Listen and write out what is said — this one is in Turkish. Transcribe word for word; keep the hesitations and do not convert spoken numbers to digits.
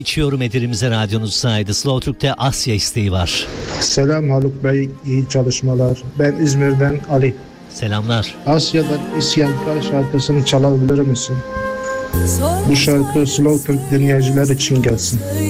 İçiyorum Edirimize radyonuz saydı. Slow Türk'te Asya isteği var. Selam Haluk Bey, iyi çalışmalar. Ben İzmir'den Ali. Selamlar. Asya'dan İsyankar şarkısını çalabilir misin? Bu şarkı Slow Türk dinleyiciler için gelsin.